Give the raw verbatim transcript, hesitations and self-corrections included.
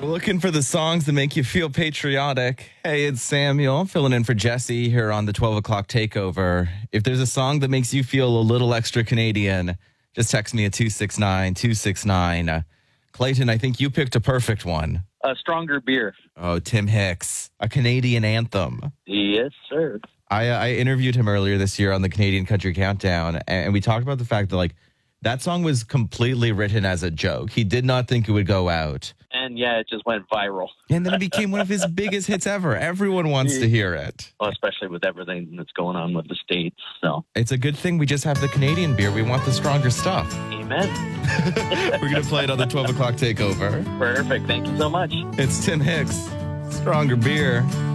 Looking for the songs that make you feel patriotic. Hey, it's Samuel filling in for Jesse here on the twelve o'clock takeover. If there's a song that makes you feel a little extra Canadian, just text me at two six nine two six nine. Uh, Clayton, I think you picked a perfect one. A Stronger Beer. Oh, Tim Hicks, a Canadian anthem. Yes, sir. I, I interviewed him earlier this year on the Canadian Country Countdown, and we talked about the fact that, like, that song was completely written as a joke. He did not think it would go out. And yeah, it just went viral. And then it became one of his biggest hits ever. Everyone wants to hear it. Well, especially with everything that's going on with the States. So it's a good thing we just have the Canadian beer. We want the stronger stuff. Amen. We're going to play it on the twelve o'clock takeover. Perfect. Thank you so much. It's Tim Hicks, Stronger Beer.